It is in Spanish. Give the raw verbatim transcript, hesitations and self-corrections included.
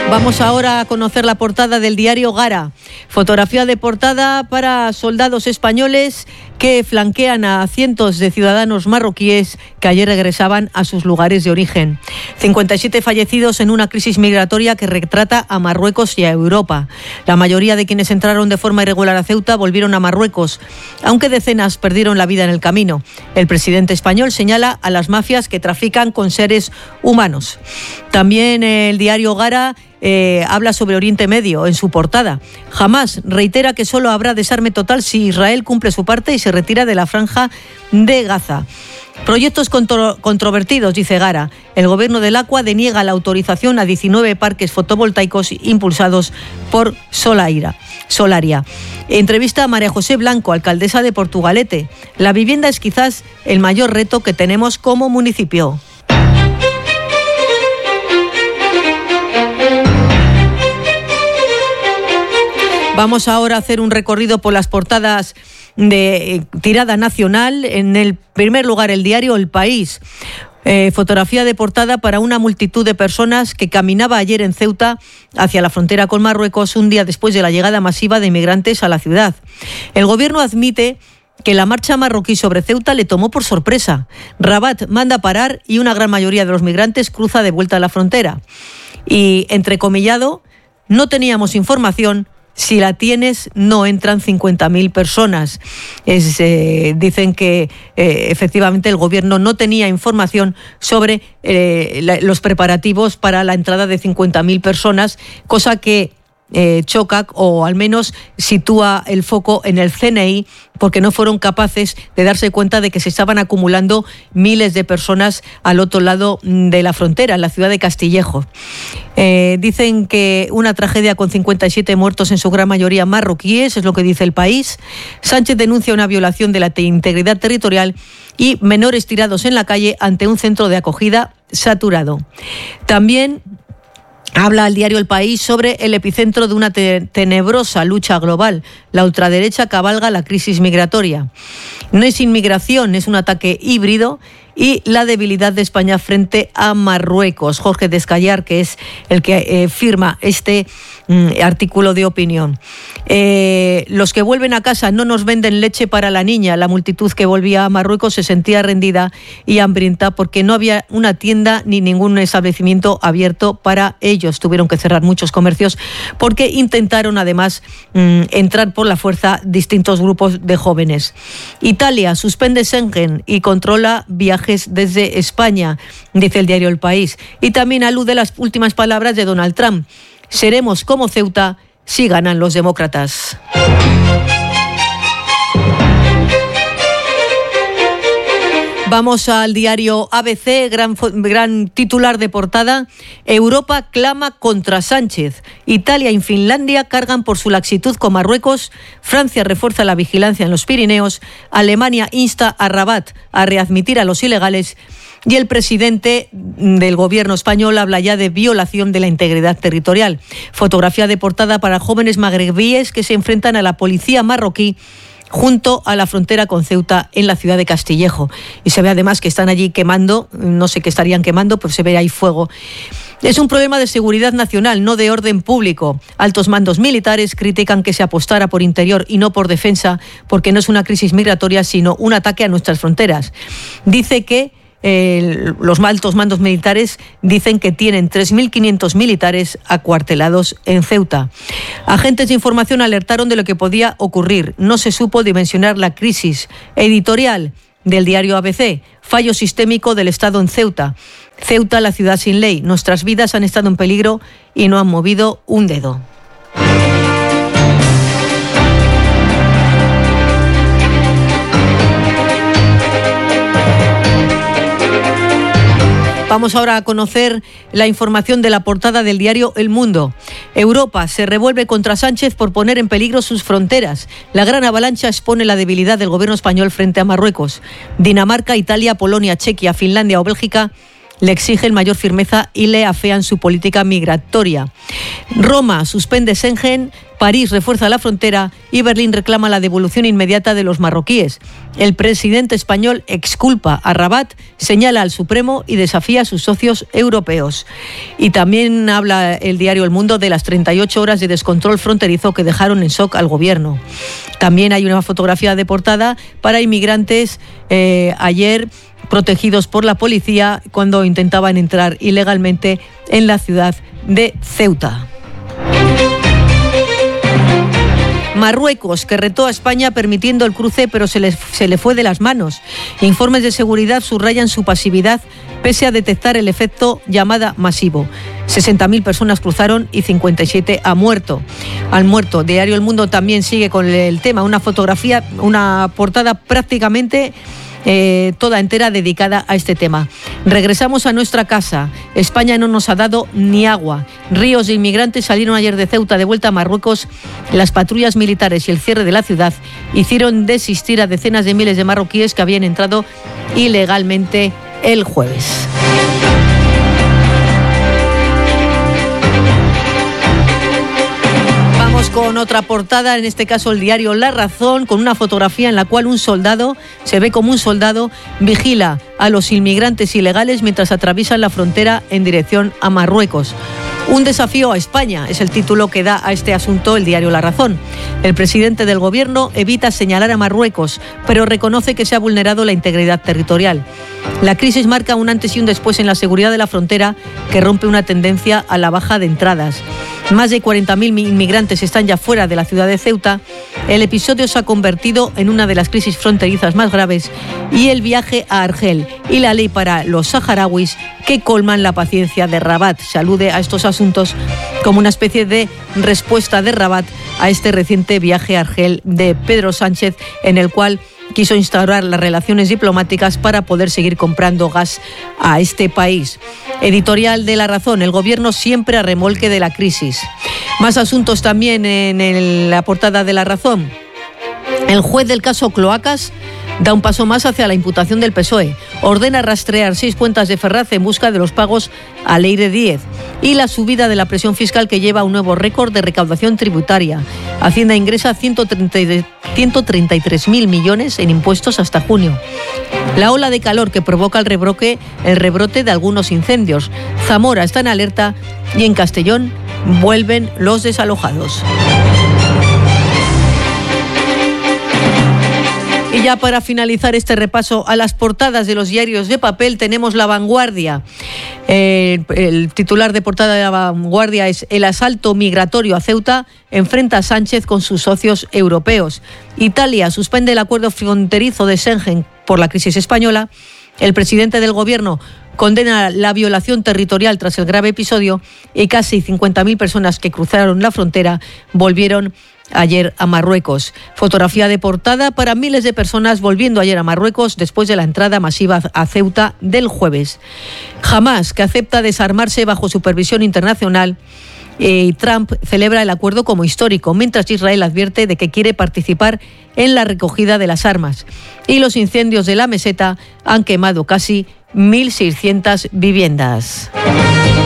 Vamos ahora a conocer la portada del diario Gara. Fotografía de portada para soldados españoles que flanquean a cientos de ciudadanos marroquíes que ayer regresaban a sus lugares de origen. cincuenta y siete fallecidos en una crisis migratoria que retrata a Marruecos y a Europa. La mayoría de quienes entraron de forma irregular a Ceuta volvieron a Marruecos, aunque decenas perdieron la vida en el camino. El presidente español señala a las mafias que trafican con seres humanos. También el diario Gara Eh, habla sobre Oriente Medio en su portada. Hamás reitera que solo habrá desarme total si Israel cumple su parte y se retira de la franja de Gaza. Proyectos contro- controvertidos, dice Gara. El gobierno del Aqua deniega la autorización a diecinueve parques fotovoltaicos impulsados por Solaira. Solaria. Entrevista a María José Blanco, alcaldesa de Portugalete. La vivienda es quizás el mayor reto que tenemos como municipio. Vamos ahora a hacer un recorrido por las portadas de tirada nacional. En el primer lugar, el diario El País. Eh, fotografía de portada para una multitud de personas que caminaba ayer en Ceuta hacia la frontera con Marruecos un día después de la llegada masiva de inmigrantes a la ciudad. El gobierno admite que la marcha marroquí sobre Ceuta le tomó por sorpresa. Rabat manda parar y una gran mayoría de los migrantes cruza de vuelta a la frontera. Y, entrecomillado, no teníamos información. Si la tienes, no entran cincuenta mil personas. Es, eh, dicen que eh, efectivamente el gobierno no tenía información sobre eh, la, los preparativos para la entrada de cincuenta mil personas, cosa que eh, choca o al menos sitúa el foco en el C N I, porque no fueron capaces de darse cuenta de que se estaban acumulando miles de personas al otro lado de la frontera, en la ciudad de Castillejo. Eh, dicen que una tragedia con cincuenta y siete muertos, en su gran mayoría marroquíes, es lo que dice El País. Sánchez denuncia una violación de la integridad territorial y menores tirados en la calle ante un centro de acogida saturado. También habla el diario El País sobre el epicentro de una te- tenebrosa lucha global. La ultraderecha cabalga la crisis migratoria. No es inmigración, es un ataque híbrido y la debilidad de España frente a Marruecos. Jorge Descallar, que es el que eh, firma este mm, artículo de opinión. Eh, los que vuelven a casa no nos venden leche para la niña. La multitud que volvía a Marruecos se sentía rendida y hambrienta porque no había una tienda ni ningún establecimiento abierto para ellos. Tuvieron que cerrar muchos comercios porque intentaron además mm, entrar por la fuerza distintos grupos de jóvenes. Italia suspende Schengen y controla viajes desde España, dice el diario El País. Y también alude a las últimas palabras de Donald Trump. Seremos como Ceuta si ganan los demócratas. Vamos al diario A B C, gran, gran titular de portada. Europa clama contra Sánchez. Italia y Finlandia cargan por su laxitud con Marruecos. Francia refuerza la vigilancia en los Pirineos. Alemania insta a Rabat a readmitir a los ilegales. Y el presidente del gobierno español habla ya de violación de la integridad territorial. Fotografía de portada para jóvenes magrebíes que se enfrentan a la policía marroquí junto a la frontera con Ceuta en la ciudad de Castillejo. Y se ve además que están allí quemando, no sé qué estarían quemando, pero se ve ahí fuego. Es un problema de seguridad nacional, no de orden público. Altos mandos militares critican que se apostara por interior y no por defensa, porque no es una crisis migratoria, sino un ataque a nuestras fronteras. Dice que Eh, los altos mandos militares dicen que tienen tres mil quinientos militares acuartelados en Ceuta. Agentes de información alertaron de lo que podía ocurrir. No se supo dimensionar la crisis. Editorial del diario A B C. Fallo sistémico del Estado en Ceuta. Ceuta, la ciudad sin ley. Nuestras vidas han estado en peligro y no han movido un dedo. Vamos ahora a conocer la información de la portada del diario El Mundo. Europa se revuelve contra Sánchez por poner en peligro sus fronteras. La gran avalancha expone la debilidad del gobierno español frente a Marruecos. Dinamarca, Italia, Polonia, Chequia, Finlandia o Bélgica le exigen mayor firmeza y le afean su política migratoria. Roma suspende Schengen, París refuerza la frontera y Berlín reclama la devolución inmediata de los marroquíes. El presidente español exculpa a Rabat, señala al Supremo y desafía a sus socios europeos. Y también habla el diario El Mundo de las treinta y ocho horas de descontrol fronterizo que dejaron en shock al gobierno. También hay una fotografía de portada para inmigrantes eh, ayer protegidos por la policía cuando intentaban entrar ilegalmente en la ciudad de Ceuta. Marruecos, que retó a España permitiendo el cruce, pero se le, se le fue de las manos. Informes de seguridad subrayan su pasividad pese a detectar el efecto llamada masivo. sesenta mil personas cruzaron y cincuenta y siete han muerto. Han muerto. Diario El Mundo también sigue con el tema. Una fotografía, una portada prácticamente Eh, toda entera dedicada a este tema. Regresamos a nuestra casa. España no nos ha dado ni agua. Ríos de inmigrantes salieron ayer de Ceuta de vuelta a Marruecos. Las patrullas militares y el cierre de la ciudad hicieron desistir a decenas de miles de marroquíes que habían entrado ilegalmente el jueves. Con otra portada, en este caso el diario La Razón, con una fotografía en la cual un soldado, se ve como un soldado, vigila a los inmigrantes ilegales mientras atraviesan la frontera en dirección a Marruecos. Un desafío a España es el título que da a este asunto el diario La Razón. El presidente del gobierno evita señalar a Marruecos, pero reconoce que se ha vulnerado la integridad territorial. La crisis marca un antes y un después en la seguridad de la frontera que rompe una tendencia a la baja de entradas. Más de cuarenta mil inmigrantes están ya fuera de la ciudad de Ceuta. El episodio se ha convertido en una de las crisis fronterizas más graves y el viaje a Argel y la ley para los saharauis que colman la paciencia de Rabat. Se alude a estos asuntos como una especie de respuesta de Rabat a este reciente viaje a Argel de Pedro Sánchez, en el cual quiso instaurar las relaciones diplomáticas para poder seguir comprando gas a este país. Editorial de La Razón, el gobierno siempre a remolque de la crisis. Más asuntos también en el, la portada de La Razón. El juez del caso Cloacas da un paso más hacia la imputación del P S O E. Ordena rastrear seis cuentas de Ferraz en busca de los pagos a Leire Díez. Y la subida de la presión fiscal que lleva a un nuevo récord de recaudación tributaria. Hacienda ingresa ciento treinta y tres mil millones en impuestos hasta junio. La ola de calor que provoca el rebrote, el rebrote de algunos incendios. Zamora está en alerta y en Castellón vuelven los desalojados. Y ya para finalizar este repaso a las portadas de los diarios de papel, tenemos La Vanguardia. Eh, el titular de portada de La Vanguardia es: el asalto migratorio a Ceuta enfrenta a Sánchez con sus socios europeos. Italia suspende el acuerdo fronterizo de Schengen por la crisis española. El presidente del gobierno condena la violación territorial tras el grave episodio y casi cincuenta mil personas que cruzaron la frontera volvieron ayer a Marruecos. Fotografía de portada para miles de personas volviendo ayer a Marruecos después de la entrada masiva a Ceuta del jueves. Hamás, que acepta desarmarse bajo supervisión internacional, y Trump celebra el acuerdo como histórico, mientras Israel advierte de que quiere participar en la recogida de las armas. Y los incendios de la meseta han quemado casi mil seiscientas viviendas.